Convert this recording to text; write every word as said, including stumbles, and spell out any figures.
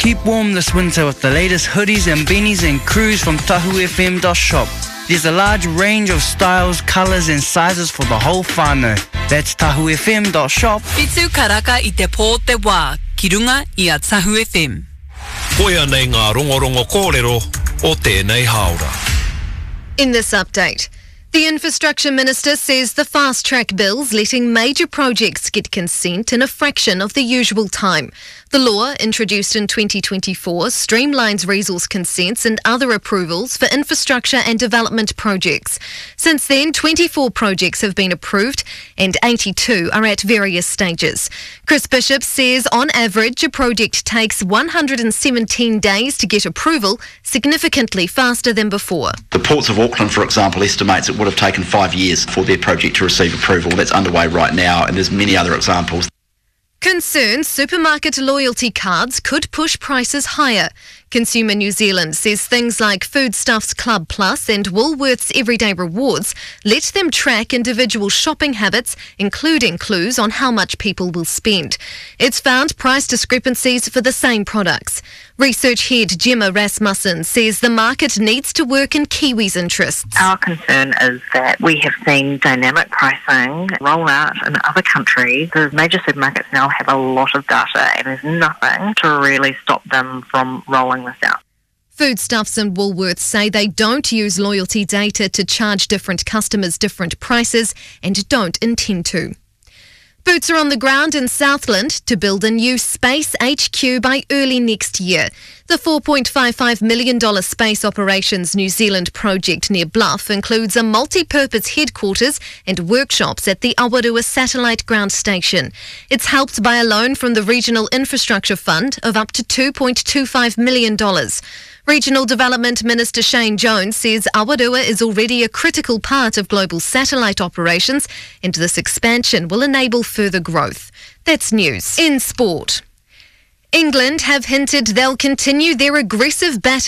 Keep warm this winter with the latest hoodies and beanies and crews from tahu f m dot shop. There's a large range of styles, colours and sizes for the whole whānau. That's tahu f m dot shop. Pitu karaka i te pō te wā, ki runga i a Tahu F M. Koia nei ngā rongorongo kōrero o tēnei haora. In this update, the Infrastructure Minister says the fast-track bill's letting major projects get consent in a fraction of the usual time. The law, introduced in twenty twenty-four, streamlines resource consents and other approvals for infrastructure and development projects. Since then, twenty-four projects have been approved and eighty-two are at various stages. Chris Bishop says on average a project takes one hundred seventeen days to get approval, significantly faster than before. The Ports of Auckland, for example, estimates it would have taken five years for their project to receive approval. That's underway right now, and there's many other examples. Concerns supermarket loyalty cards could push prices higher. Consumer New Zealand says things like Foodstuffs Club Plus and Woolworths Everyday Rewards let them track individual shopping habits, including clues on how much people will spend. It's found price discrepancies for the same products. Research head Gemma Rasmussen says the market needs to work in Kiwis' interests. Our concern is that we have seen dynamic pricing roll out in other countries. The major supermarkets now have a lot of data and there's nothing to really stop them from rolling this out. Foodstuffs and Woolworths say they don't use loyalty data to charge different customers different prices and don't intend to. Boots are on the ground in Southland to build a new space H Q by early next year. The four point five five million dollars Space Operations New Zealand project near Bluff includes a multi-purpose headquarters and workshops at the Awarua Satellite Ground Station. It's helped by a loan from the Regional Infrastructure Fund of up to two point two five million dollars. Regional Development Minister Shane Jones says Awarua is already a critical part of global satellite operations and this expansion will enable further growth. That's news. In sport, England have hinted they'll continue their aggressive batting